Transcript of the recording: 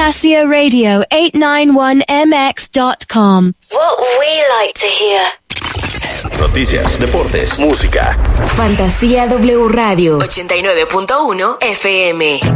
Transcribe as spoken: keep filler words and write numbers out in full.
Fantasia Radio eight ninety-one M X dot com. What we like to hear. Noticias, deportes, música. Fantasía W Radio ochenta y nueve punto uno F M.